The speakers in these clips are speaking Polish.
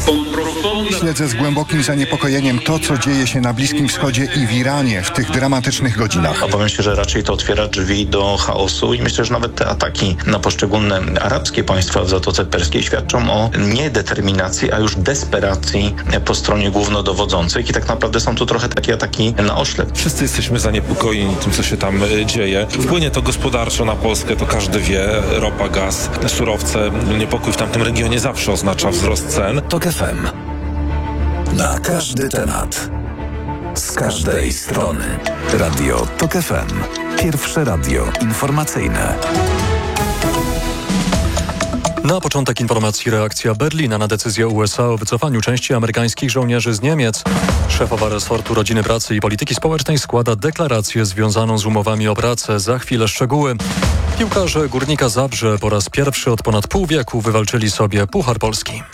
Śledzę z głębokim zaniepokojeniem to, co dzieje się na Bliskim Wschodzie i w Iranie w tych dramatycznych godzinach. Obawiam się, że raczej to otwiera drzwi do chaosu i myślę, że nawet te ataki na poszczególne arabskie państwa w Zatoce Perskiej świadczą o niedeterminacji, a już desperacji po stronie głównodowodzących i tak naprawdę są tu trochę takie ataki na oślep. Wszyscy jesteśmy zaniepokojeni tym, co się tam dzieje. Wpłynie to gospodarczo na Polskę, to każdy wie. Ropa, gaz, surowce. Niepokój w tamtym regionie zawsze oznacza wzrost cen. TOK FM. Na każdy temat. Z każdej strony. Radio TOK FM. Pierwsze radio informacyjne. Na początek informacji reakcja Berlina na decyzję USA o wycofaniu części amerykańskich żołnierzy z Niemiec. Szefowa resortu Rodziny, Pracy i Polityki Społecznej składa deklarację związaną z umowami o pracę. Za chwilę szczegóły. Piłkarze Górnika Zabrze po raz pierwszy od ponad pół wieku wywalczyli sobie Puchar Polski.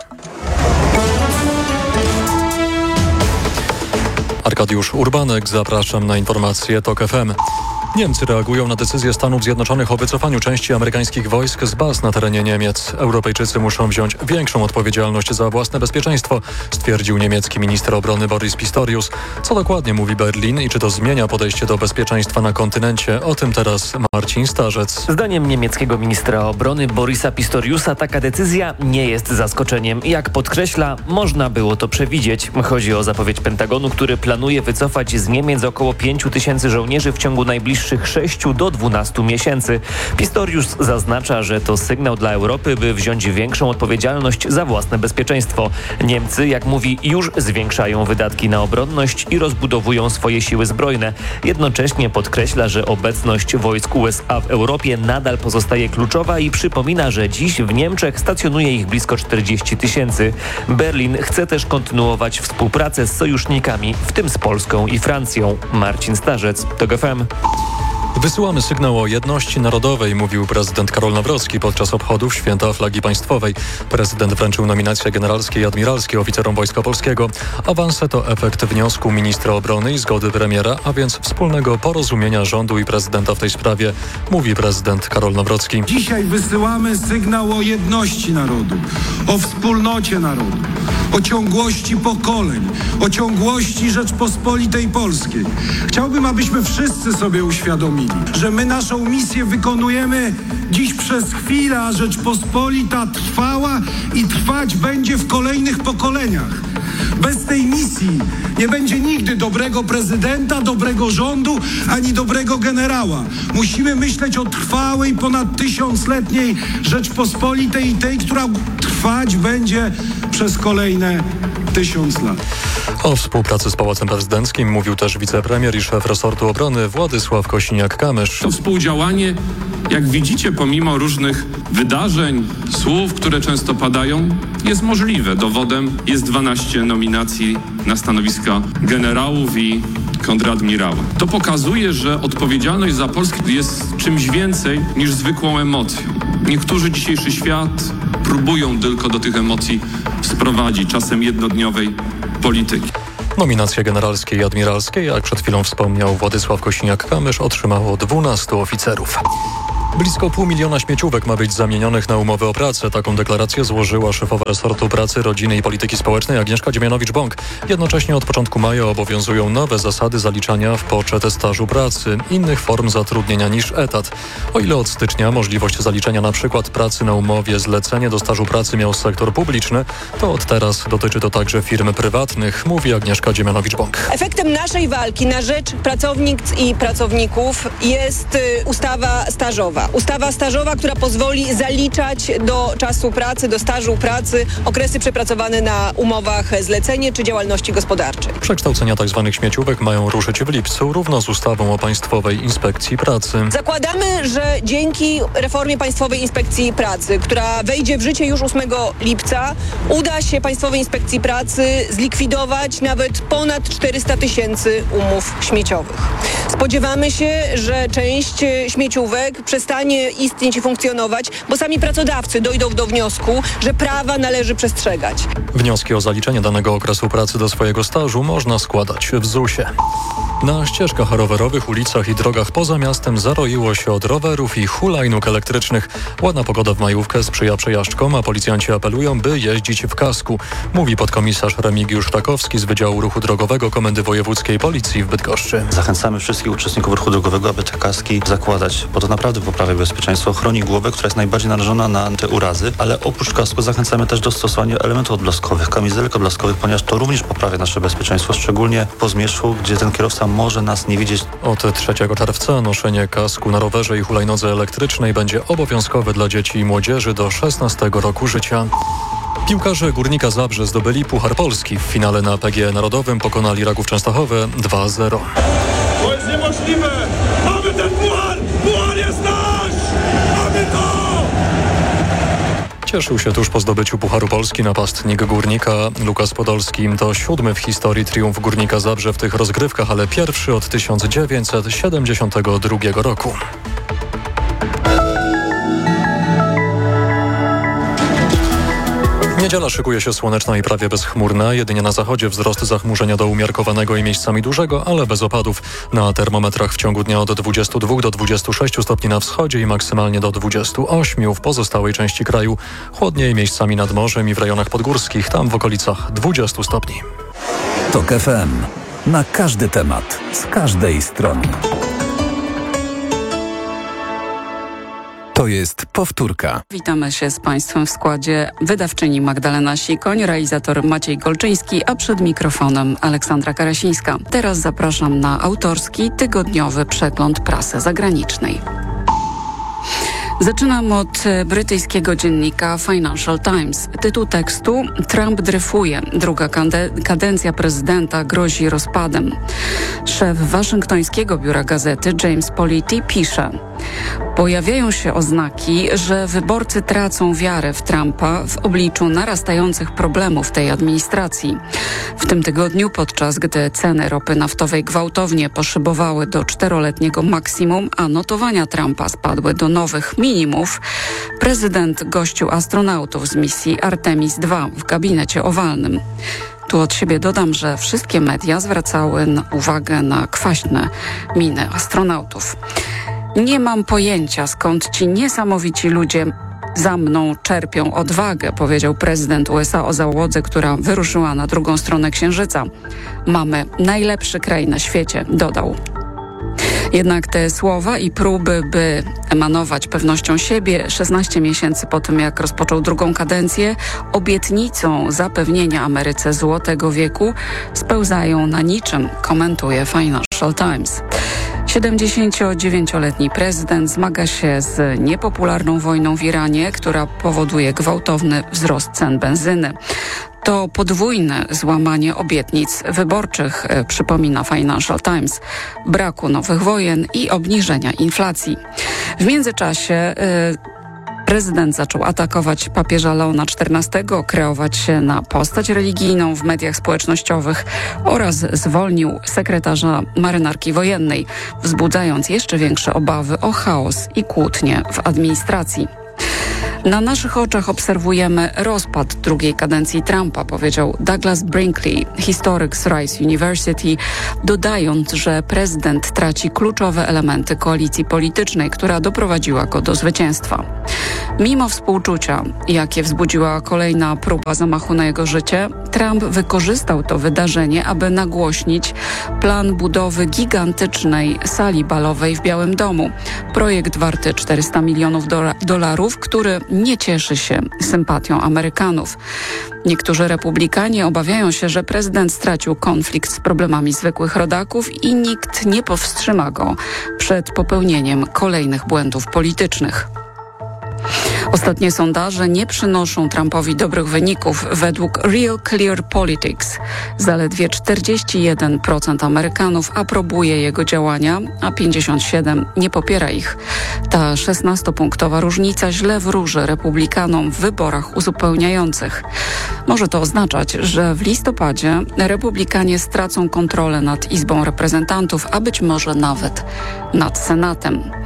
Arkadiusz Urbanek, zapraszam na informacje TOK FM. Niemcy reagują na decyzję Stanów Zjednoczonych o wycofaniu części amerykańskich wojsk z baz na terenie Niemiec. Europejczycy muszą wziąć większą odpowiedzialność za własne bezpieczeństwo, stwierdził niemiecki minister obrony Boris Pistorius. Co dokładnie mówi Berlin i czy to zmienia podejście do bezpieczeństwa na kontynencie? O tym teraz Marcin Starzec. Zdaniem niemieckiego ministra obrony Borisa Pistoriusa taka decyzja nie jest zaskoczeniem. Jak podkreśla, można było to przewidzieć. Chodzi o zapowiedź Pentagonu, który planuje wycofać z Niemiec około 5 000 żołnierzy w ciągu najbliższych 6 do 12 miesięcy. Pistorius zaznacza, że to sygnał dla Europy, by wziąć większą odpowiedzialność za własne bezpieczeństwo. Niemcy, jak mówi, już zwiększają wydatki na obronność i rozbudowują swoje siły zbrojne. Jednocześnie podkreśla, że obecność wojsk USA w Europie nadal pozostaje kluczowa i przypomina, że dziś w Niemczech stacjonuje ich blisko 40 000. Berlin chce też kontynuować współpracę z sojusznikami, w tym z Polską i Francją. Marcin Starzec, TOK FM. Wysyłamy sygnał o jedności narodowej, mówił prezydent Karol Nawrocki podczas obchodów Święta Flagi Państwowej. Prezydent wręczył nominacje generalskie i admiralskie oficerom Wojska Polskiego. Awanse to efekt wniosku ministra obrony i zgody premiera, a więc wspólnego porozumienia rządu i prezydenta w tej sprawie, mówi prezydent Karol Nawrocki. Dzisiaj wysyłamy sygnał o jedności narodu, o wspólnocie narodu, o ciągłości pokoleń, o ciągłości Rzeczpospolitej Polskiej. Chciałbym, abyśmy wszyscy sobie uświadomili, że my naszą misję wykonujemy dziś przez chwilę, a Rzeczpospolita trwała i trwać będzie w kolejnych pokoleniach. Bez tej misji nie będzie nigdy dobrego prezydenta, dobrego rządu, ani dobrego generała. Musimy myśleć o trwałej, ponad 1000-letniej Rzeczpospolitej i tej, która trwać będzie przez kolejne 1000 lat. O współpracy z Pałacem Prezydenckim mówił też wicepremier i szef resortu obrony Władysław Kosiniak-Kamysz. To współdziałanie, jak widzicie, pomimo różnych wydarzeń, słów, które często padają, jest możliwe. Dowodem jest 12 nominacji na stanowiska generałów i kontradmirała. To pokazuje, że odpowiedzialność za Polskę jest czymś więcej niż zwykłą emocją. Niektórzy dzisiejszy świat próbują tylko do tych emocji sprowadzić, czasem jednodniowej polityki. Nominacje generalskie i admiralskie, jak przed chwilą wspomniał Władysław Kosiniak-Kamysz, otrzymało 12 oficerów. Blisko 500 000 śmieciówek ma być zamienionych na umowy o pracę. Taką deklarację złożyła szefowa resortu Pracy, Rodziny i Polityki Społecznej Agnieszka Dziemianowicz-Bąk. Jednocześnie od początku maja obowiązują nowe zasady zaliczania w poczet stażu pracy, innych form zatrudnienia niż etat. O ile od stycznia możliwość zaliczenia np. pracy na umowie zlecenie do stażu pracy miał sektor publiczny, to od teraz dotyczy to także firm prywatnych, mówi Agnieszka Dziemianowicz-Bąk. Efektem naszej walki na rzecz pracownic i pracowników jest ustawa stażowa. Ustawa stażowa, która pozwoli zaliczać do czasu pracy, do stażu pracy okresy przepracowane na umowach zlecenie czy działalności gospodarczej. Przekształcenia tzw. śmieciówek mają ruszyć w lipcu, równo z ustawą o Państwowej Inspekcji Pracy. Zakładamy, że dzięki reformie Państwowej Inspekcji Pracy, która wejdzie w życie już 8 lipca, uda się Państwowej Inspekcji Pracy zlikwidować nawet ponad 400 000 umów śmieciowych. Spodziewamy się, że część śmieciówek przez przestanie istnieć i funkcjonować, bo sami pracodawcy dojdą do wniosku, że prawa należy przestrzegać. Wnioski o zaliczenie danego okresu pracy do swojego stażu można składać w ZUS-ie. Na ścieżkach rowerowych, ulicach i drogach poza miastem zaroiło się od rowerów i hulajnóg elektrycznych. Ładna pogoda w majówkę sprzyja przejażdżkom, a policjanci apelują, by jeździć w kasku. Mówi podkomisarz Remigiusz Rakowski z Wydziału Ruchu Drogowego Komendy Wojewódzkiej Policji w Bydgoszczy. Zachęcamy wszystkich uczestników ruchu drogowego, aby te kaski zakładać, bo to naprawdę poprawia bezpieczeństwo, chroni głowę, która jest najbardziej narażona na te urazy, ale oprócz kasku zachęcamy też do stosowania elementów odblaskowych, kamizelek odblaskowych, ponieważ to również poprawia nasze bezpieczeństwo, szczególnie po zmierzchu, gdzie ten kierowca może nas nie widzieć. Od 3 czerwca noszenie kasku na rowerze i hulajnodze elektrycznej będzie obowiązkowe dla dzieci i młodzieży do 16 roku życia. Piłkarze Górnika Zabrze zdobyli Puchar Polski. W finale na PGE Narodowym pokonali Raków Częstochowe 2-0. To jest niemożliwe! Mamy ten puchar! Puchar jest nasz! Mamy to! Cieszył się tuż po zdobyciu Pucharu Polski napastnik Górnika Lukas Podolski. To 7. w historii triumf Górnika Zabrze w tych rozgrywkach, ale pierwszy od 1972 roku. Niedziela szykuje się słoneczna i prawie bezchmurna. Jedynie na zachodzie wzrost zachmurzenia do umiarkowanego i miejscami dużego, ale bez opadów. Na termometrach w ciągu dnia od 22 do 26 stopni na wschodzie i maksymalnie do 28 w pozostałej części kraju. Chłodniej miejscami nad morzem i w rejonach podgórskich, tam w okolicach 20 stopni. TOK FM. Na każdy temat, z każdej strony. To jest powtórka. Witamy się z Państwem w składzie wydawczyni Magdalena Sikoń, realizator Maciej Golczyński, a przed mikrofonem Aleksandra Karasińska. Teraz zapraszam na autorski, tygodniowy przegląd prasy zagranicznej. Zaczynam od brytyjskiego dziennika Financial Times. Tytuł tekstu: Trump dryfuje. Druga kadencja prezydenta grozi rozpadem. Szef waszyngtońskiego biura gazety James Politi pisze: pojawiają się oznaki, że wyborcy tracą wiarę w Trumpa w obliczu narastających problemów tej administracji. W tym tygodniu, podczas gdy ceny ropy naftowej gwałtownie poszybowały do 4-letniego maksimum, a notowania Trumpa spadły do nowych minimów, prezydent gościł astronautów z misji Artemis II w gabinecie owalnym. Tu od siebie dodam, że wszystkie media zwracały uwagę na kwaśne miny astronautów. Nie mam pojęcia, skąd ci niesamowici ludzie za mną czerpią odwagę, powiedział prezydent USA o załodze, która wyruszyła na drugą stronę Księżyca. Mamy najlepszy kraj na świecie, dodał. Jednak te słowa i próby, by emanować pewnością siebie 16 miesięcy po tym, jak rozpoczął drugą kadencję, obietnicą zapewnienia Ameryce złotego wieku spełzają na niczym, komentuje Financial Times. 79-letni prezydent zmaga się z niepopularną wojną w Iranie, która powoduje gwałtowny wzrost cen benzyny. To podwójne złamanie obietnic wyborczych, przypomina Financial Times, braku nowych wojen i obniżenia inflacji. W międzyczasie prezydent zaczął atakować papieża Leona XIV, kreować się na postać religijną w mediach społecznościowych oraz zwolnił sekretarza marynarki wojennej, wzbudzając jeszcze większe obawy o chaos i kłótnie w administracji. Na naszych oczach obserwujemy rozpad drugiej kadencji Trumpa, powiedział Douglas Brinkley, historyk z Rice University, dodając, że prezydent traci kluczowe elementy koalicji politycznej, która doprowadziła go do zwycięstwa. Mimo współczucia, jakie wzbudziła kolejna próba zamachu na jego życie, Trump wykorzystał to wydarzenie, aby nagłośnić plan budowy gigantycznej sali balowej w Białym Domu. Projekt warty $400 milionów, który nie cieszy się sympatią Amerykanów. Niektórzy republikanie obawiają się, że prezydent stracił konflikt z problemami zwykłych rodaków i nikt nie powstrzyma go przed popełnieniem kolejnych błędów politycznych. Ostatnie sondaże nie przynoszą Trumpowi dobrych wyników. Według Real Clear Politics zaledwie 41% Amerykanów aprobuje jego działania, a 57% nie popiera ich. Ta 16-punktowa różnica źle wróży republikanom w wyborach uzupełniających. Może to oznaczać, że w listopadzie republikanie stracą kontrolę nad Izbą Reprezentantów, a być może nawet nad Senatem.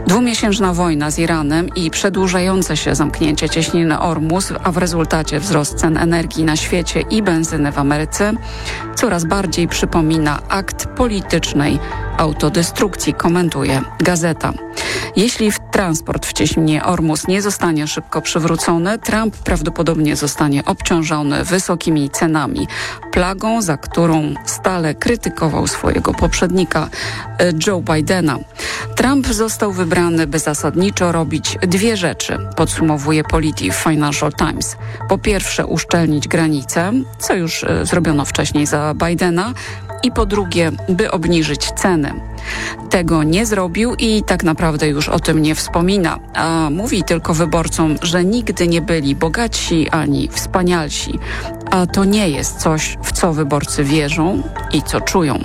Dwumiesięczna wojna z Iranem i przedłużające się zamknięcie cieśniny Ormus, a w rezultacie wzrost cen energii na świecie i benzyny w Ameryce coraz bardziej przypomina akt politycznej autodestrukcji, komentuje Gazeta. Jeśli transport w cieśninie Ormus nie zostanie szybko przywrócony, Trump prawdopodobnie zostanie obciążony wysokimi cenami, plagą, za którą stale krytykował swojego poprzednika Joe Bidena. Trump został wybrany, by zasadniczo robić dwie rzeczy, podsumowuje Polity w Financial Times. Po pierwsze, uszczelnić granice, co już zrobiono wcześniej za Bidena, i po drugie, by obniżyć ceny. Tego nie zrobił i tak naprawdę już o tym nie wspomina, a mówi tylko wyborcom, że nigdy nie byli bogatsi ani wspanialsi, a to nie jest coś, w co wyborcy wierzą i co czują.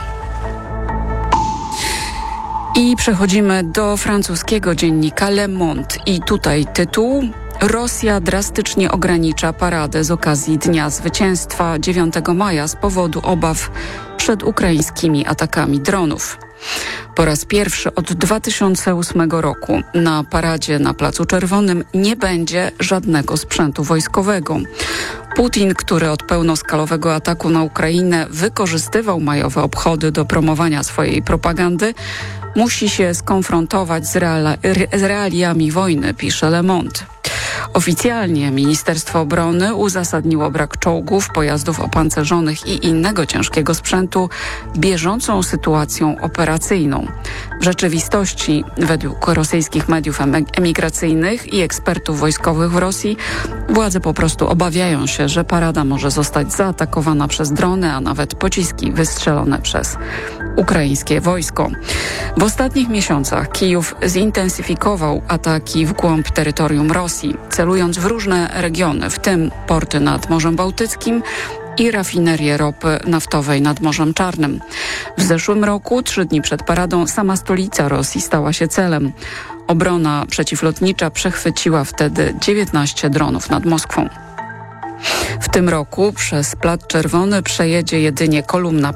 I przechodzimy do francuskiego dziennika Le Monde i tutaj tytuł: Rosja drastycznie ogranicza paradę z okazji Dnia Zwycięstwa 9 maja z powodu obaw przed ukraińskimi atakami dronów. Po raz pierwszy od 2008 roku na paradzie na Placu Czerwonym nie będzie żadnego sprzętu wojskowego. Putin, który od pełnoskalowego ataku na Ukrainę wykorzystywał majowe obchody do promowania swojej propagandy, musi się skonfrontować z realiami wojny, pisze Le Monde. Oficjalnie Ministerstwo Obrony uzasadniło brak czołgów, pojazdów opancerzonych i innego ciężkiego sprzętu bieżącą sytuacją operacyjną. W rzeczywistości, według rosyjskich mediów emigracyjnych i ekspertów wojskowych w Rosji, władze po prostu obawiają się, że parada może zostać zaatakowana przez drony, a nawet pociski wystrzelone przez ukraińskie wojsko. W ostatnich miesiącach Kijów zintensyfikował ataki w głąb terytorium Rosji, celując w różne regiony, w tym porty nad Morzem Bałtyckim i rafinerię ropy naftowej nad Morzem Czarnym. W zeszłym roku, 3 dni przed paradą, sama stolica Rosji stała się celem. Obrona przeciwlotnicza przechwyciła wtedy 19 dronów nad Moskwą. W tym roku przez Plac Czerwony przejdzie kolumna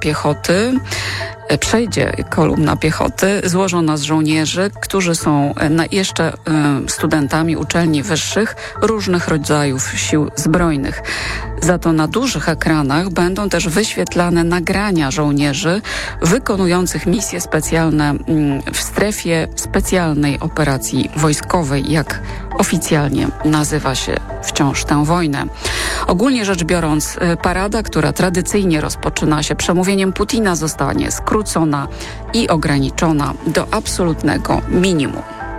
piechoty złożona z żołnierzy, którzy są jeszcze studentami uczelni wyższych różnych rodzajów sił zbrojnych. Za to na dużych ekranach będą też wyświetlane nagrania żołnierzy wykonujących misje specjalne w strefie specjalnej operacji wojskowej, jak oficjalnie nazywa się wciąż tę wojnę. Ogólnie rzecz biorąc, parada, która tradycyjnie rozpoczyna się przemówieniem Putina, zostanie skrócona i ograniczona do absolutnego minimum.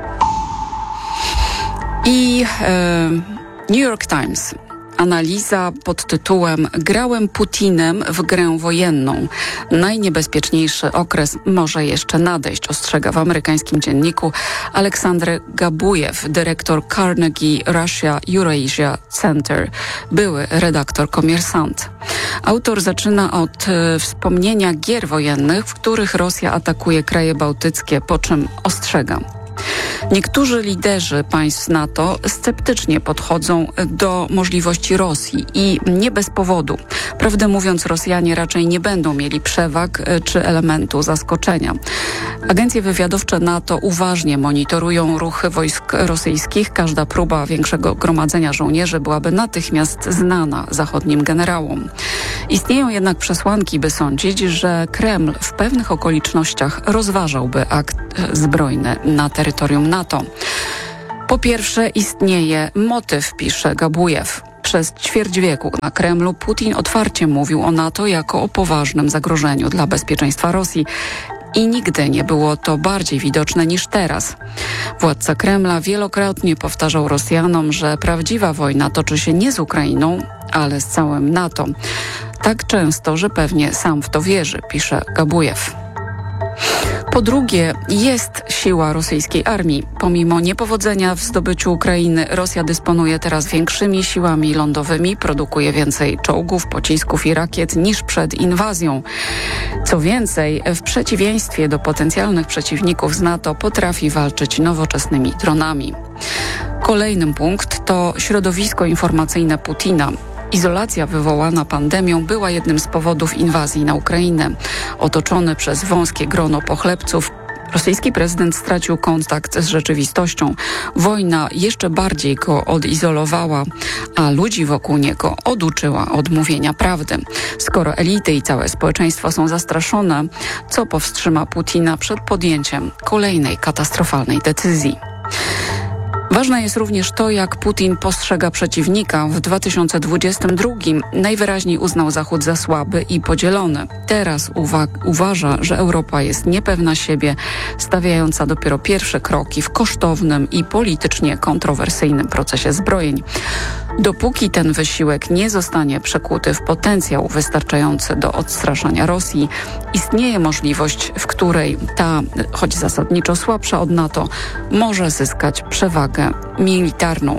I New York Times. Analiza pod tytułem „Grałem Putinem w grę wojenną. Najniebezpieczniejszy okres może jeszcze nadejść”, ostrzega w amerykańskim dzienniku Aleksandr Gabujew, dyrektor Carnegie Russia Eurasia Center, były redaktor Kommersant. Autor zaczyna od wspomnienia gier wojennych, w których Rosja atakuje kraje bałtyckie, po czym ostrzega: niektórzy liderzy państw NATO sceptycznie podchodzą do możliwości Rosji i nie bez powodu. Prawdę mówiąc, Rosjanie raczej nie będą mieli przewag czy elementu zaskoczenia. Agencje wywiadowcze NATO uważnie monitorują ruchy wojsk rosyjskich. Każda próba większego gromadzenia żołnierzy byłaby natychmiast znana zachodnim generałom. Istnieją jednak przesłanki, by sądzić, że Kreml w pewnych okolicznościach rozważałby akt zbrojny na terytorium NATO. Po pierwsze, istnieje motyw, pisze Gabujew. Przez ćwierć wieku na Kremlu Putin otwarcie mówił o NATO jako o poważnym zagrożeniu dla bezpieczeństwa Rosji. I nigdy nie było to bardziej widoczne niż teraz. Władca Kremla wielokrotnie powtarzał Rosjanom, że prawdziwa wojna toczy się nie z Ukrainą, ale z całym NATO. Tak często, że pewnie sam w to wierzy, pisze Gabujew. Po drugie, jest siła rosyjskiej armii. Pomimo niepowodzenia w zdobyciu Ukrainy, Rosja dysponuje teraz większymi siłami lądowymi, produkuje więcej czołgów, pocisków i rakiet niż przed inwazją. Co więcej, w przeciwieństwie do potencjalnych przeciwników z NATO, potrafi walczyć nowoczesnymi dronami. Kolejny punkt to środowisko informacyjne Putina. Izolacja wywołana pandemią była jednym z powodów inwazji na Ukrainę. Otoczony przez wąskie grono pochlebców, Rosyjski prezydent stracił kontakt z rzeczywistością. Wojna jeszcze bardziej go odizolowała, a ludzi wokół niego oduczyła od mówienia prawdy. Skoro elity i całe społeczeństwo są zastraszone, co powstrzyma Putina przed podjęciem kolejnej katastrofalnej decyzji? Ważne jest również to, jak Putin postrzega przeciwnika. W 2022 najwyraźniej uznał Zachód za słaby i podzielony. Teraz uważa, że Europa jest niepewna siebie, stawiająca dopiero pierwsze kroki w kosztownym i politycznie kontrowersyjnym procesie zbrojeń. Dopóki ten wysiłek nie zostanie przekuty w potencjał wystarczający do odstraszania Rosji, istnieje możliwość, w której ta, choć zasadniczo słabsza od NATO, może zyskać przewagę militarną.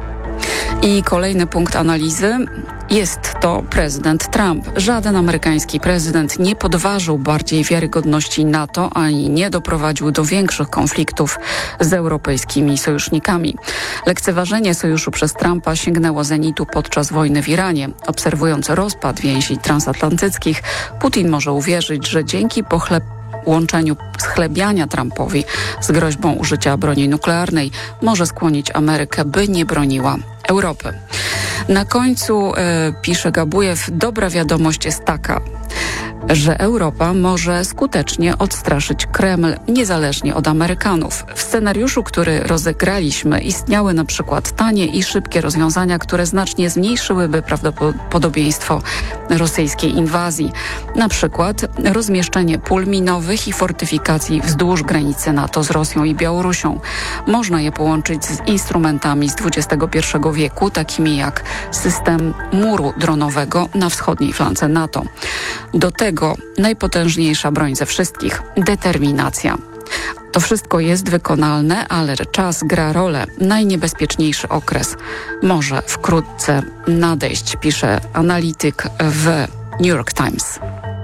I kolejny punkt analizy jest to prezydent Trump. Żaden amerykański prezydent nie podważył bardziej wiarygodności NATO ani nie doprowadził do większych konfliktów z europejskimi sojusznikami. Lekceważenie sojuszu przez Trumpa sięgnęło zenitu podczas wojny w Iranie. Obserwując rozpad więzi transatlantyckich, Putin może uwierzyć, że dzięki łączeniu schlebiania Trumpowi z groźbą użycia broni nuklearnej może skłonić Amerykę, by nie broniła Europy. Na końcu, pisze Gabujew, dobra wiadomość jest taka, że Europa może skutecznie odstraszyć Kreml niezależnie od Amerykanów. W scenariuszu, który rozegraliśmy, istniały na przykład tanie i szybkie rozwiązania, które znacznie zmniejszyłyby prawdopodobieństwo rosyjskiej inwazji. Na przykład rozmieszczenie pól minowych i fortyfikacji wzdłuż granicy NATO z Rosją i Białorusią. Można je połączyć z instrumentami z XXI wieku, takimi jak system muru dronowego na wschodniej flance NATO. Do tego najpotężniejsza broń ze wszystkich – determinacja. To wszystko jest wykonalne, ale czas gra rolę. Najniebezpieczniejszy okres może wkrótce nadejść, pisze analityk w New York Times.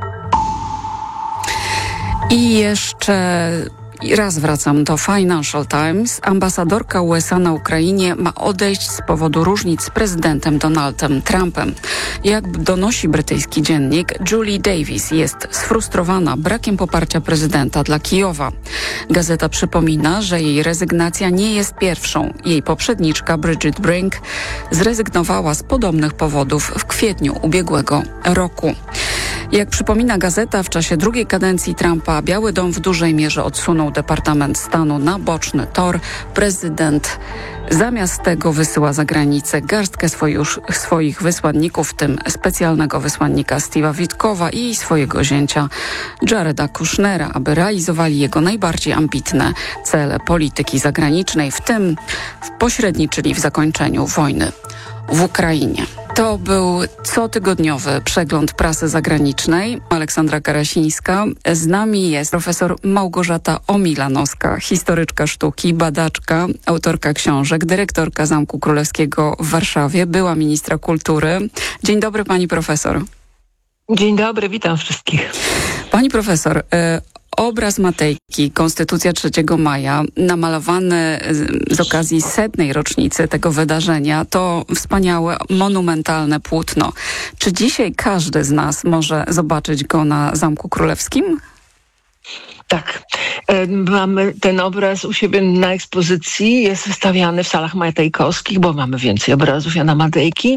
I jeszcze raz wracam do Financial Times. Ambasadorka USA na Ukrainie ma odejść z powodu różnic z prezydentem Donaldem Trumpem. Jak donosi brytyjski dziennik, Julie Davis jest sfrustrowana brakiem poparcia prezydenta dla Kijowa. Gazeta przypomina, że jej rezygnacja nie jest pierwszą. Jej poprzedniczka Bridget Brink zrezygnowała z podobnych powodów w kwietniu ubiegłego roku. Jak przypomina gazeta, w czasie drugiej kadencji Trumpa Biały Dom w dużej mierze odsunął Departament Stanu na boczny tor. Prezydent zamiast tego wysyła za granicę garstkę swoich wysłanników, w tym specjalnego wysłannika Steve'a Witkowa i swojego zięcia Jareda Kushnera, aby realizowali jego najbardziej ambitne cele polityki zagranicznej, w tym pośredniczyli w zakończeniu wojny w Ukrainie. To był cotygodniowy przegląd prasy zagranicznej. Aleksandra Karasińska. Z nami jest profesor Małgorzata Omilanowska, historyczka sztuki, badaczka, autorka książek, dyrektorka Zamku Królewskiego w Warszawie, była ministra kultury. Dzień dobry, pani profesor. Dzień dobry, witam wszystkich. Pani profesor, obraz Matejki, Konstytucja 3 maja, namalowany z okazji 100. rocznicy tego wydarzenia, to wspaniałe, monumentalne płótno. Czy dzisiaj każdy z nas może zobaczyć go na Zamku Królewskim? Tak. Mamy ten obraz u siebie na ekspozycji, jest wystawiany w salach matejkowskich, bo mamy więcej obrazów Jana Matejki.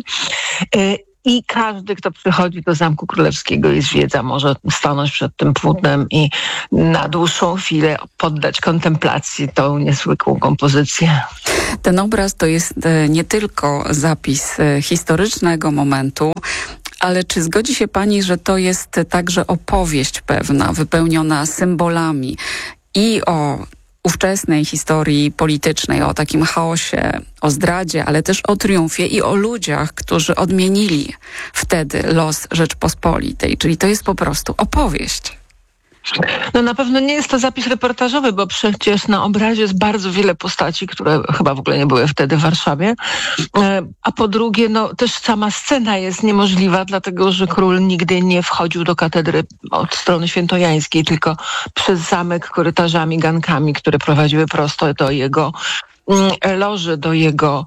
I każdy, kto przychodzi do Zamku Królewskiego i zwiedza, może stanąć przed tym płótnem i na dłuższą chwilę poddać kontemplacji tą niezwykłą kompozycję. Ten obraz to jest nie tylko zapis historycznego momentu, ale czy zgodzi się pani, że to jest także opowieść pewna, wypełniona symbolami i o ówczesnej historii politycznej, o takim chaosie, o zdradzie, ale też o triumfie i o ludziach, którzy odmienili wtedy los Rzeczpospolitej. Czyli to jest po prostu opowieść. No na pewno nie jest to zapis reportażowy, bo przecież na obrazie jest bardzo wiele postaci, które chyba w ogóle nie były wtedy w Warszawie. A po drugie, no też sama scena jest niemożliwa, dlatego że król nigdy nie wchodził do katedry od strony świętojańskiej, tylko przez zamek korytarzami, gankami, które prowadziły prosto do jego loży do jego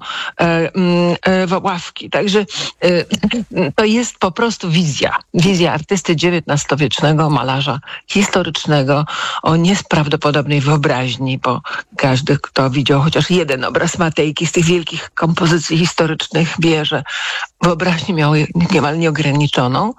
ławki. Także to jest po prostu wizja artysty XIX-wiecznego, malarza historycznego o nieprawdopodobnej wyobraźni, bo każdy, kto widział chociaż jeden obraz Matejki z tych wielkich kompozycji historycznych, wie, że wyobraźnię miał niemal nieograniczoną.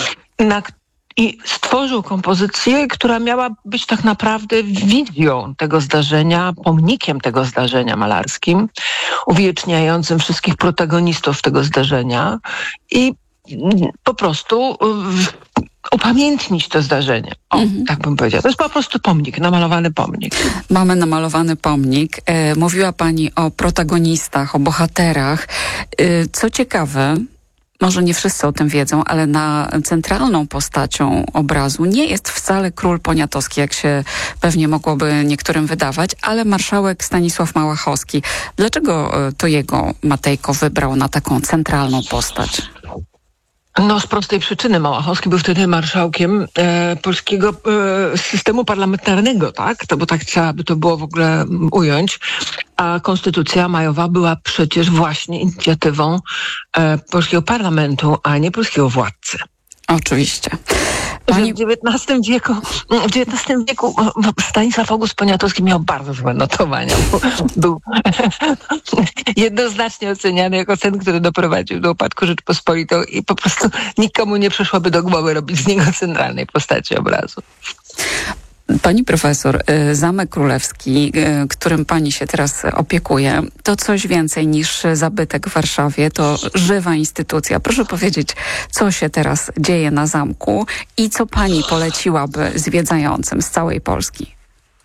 I stworzył kompozycję, która miała być tak naprawdę wizją tego zdarzenia, pomnikiem tego zdarzenia malarskim, uwieczniającym wszystkich protagonistów tego zdarzenia i po prostu upamiętnić to zdarzenie. Tak bym powiedziała. To jest po prostu pomnik, namalowany pomnik. Mamy namalowany pomnik. Mówiła pani o protagonistach, o bohaterach. Co ciekawe, może nie wszyscy o tym wiedzą, ale centralną postacią obrazu nie jest wcale król poniatowski, jak się pewnie mogłoby niektórym wydawać, ale marszałek Stanisław Małachowski. Dlaczego to jego Matejko wybrał na taką centralną postać? No z prostej przyczyny. Małachowski był wtedy marszałkiem polskiego systemu parlamentarnego, tak? Bo tak trzeba by to było w ogóle ująć. A konstytucja majowa była przecież właśnie inicjatywą polskiego parlamentu, a nie polskiego władcy. Oczywiście. W XIX wieku Stanisław August Poniatowski miał bardzo złe notowania. Był jednoznacznie oceniany jako ten, który doprowadził do upadku Rzeczpospolitą i po prostu nikomu nie przyszłoby do głowy robić z niego centralnej postaci obrazu. Pani profesor, Zamek Królewski, którym pani się teraz opiekuje, to coś więcej niż zabytek w Warszawie, to żywa instytucja. Proszę powiedzieć, co się teraz dzieje na zamku i co pani poleciłaby zwiedzającym z całej Polski?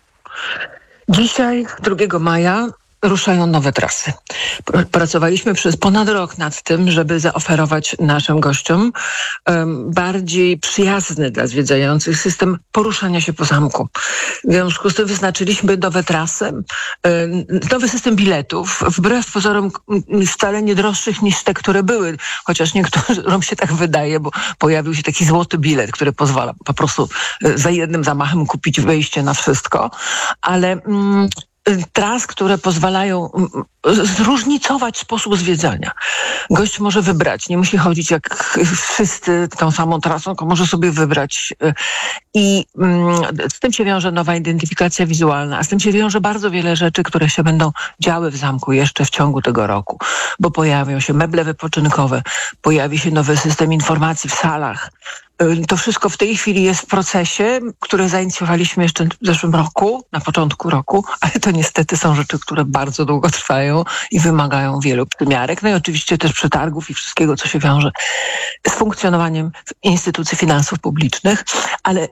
Dzisiaj, 2 maja, ruszają nowe trasy. Pracowaliśmy przez ponad rok nad tym, żeby zaoferować naszym gościom bardziej przyjazny dla zwiedzających system poruszania się po zamku. W związku z tym wyznaczyliśmy nowe trasy, nowy system biletów, wbrew pozorom wcale nie droższych niż te, które były, chociaż niektórym się tak wydaje, bo pojawił się taki złoty bilet, który pozwala po prostu za jednym zamachem kupić wejście na wszystko, ale tras, które pozwalają zróżnicować sposób zwiedzania. Gość może wybrać, nie musi chodzić jak wszyscy tą samą trasą, tylko może sobie wybrać. I z tym się wiąże nowa identyfikacja wizualna, a z tym się wiąże bardzo wiele rzeczy, które się będą działy w zamku jeszcze w ciągu tego roku, bo pojawią się meble wypoczynkowe, pojawi się nowy system informacji w salach. To wszystko w tej chwili jest w procesie, który zainicjowaliśmy jeszcze w zeszłym roku, na początku roku, ale to niestety są rzeczy, które bardzo długo trwają i wymagają wielu przymiarek. No i oczywiście też przetargów i wszystkiego, co się wiąże z funkcjonowaniem instytucji finansów publicznych, ale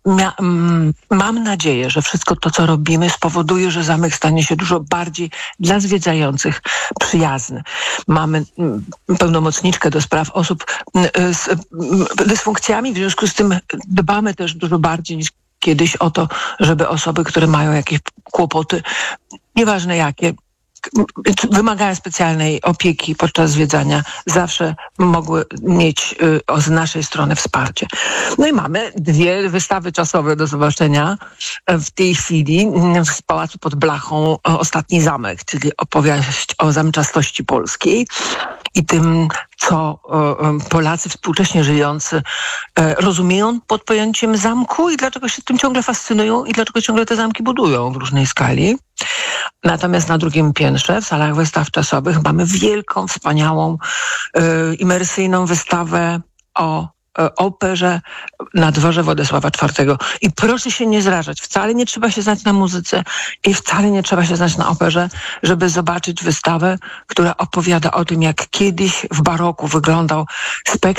mam nadzieję, że wszystko to, co robimy, spowoduje, że zamek stanie się dużo bardziej dla zwiedzających przyjazny. Mamy pełnomocniczkę do spraw osób z dysfunkcjami, w związku z tym dbamy też dużo bardziej niż kiedyś o to, żeby osoby, które mają jakieś kłopoty, nieważne jakie, wymagają specjalnej opieki podczas zwiedzania, zawsze mogły mieć z naszej strony wsparcie. No i mamy 2 wystawy czasowe do zobaczenia w tej chwili z Pałacu pod Blachą Ostatni Zamek, czyli opowieść o zamczastości polskiej i tym, co Polacy współcześnie żyjący rozumieją pod pojęciem zamku i dlaczego się tym ciągle fascynują i dlaczego ciągle te zamki budują w różnej skali. Natomiast na 2. piętrze w salach wystaw czasowych mamy wielką, wspaniałą, imersyjną wystawę o operze na dworze Władysława IV. I proszę się nie zrażać, wcale nie trzeba się znać na muzyce i wcale nie trzeba się znać na operze, żeby zobaczyć wystawę, która opowiada o tym, jak kiedyś w baroku wyglądał spektakl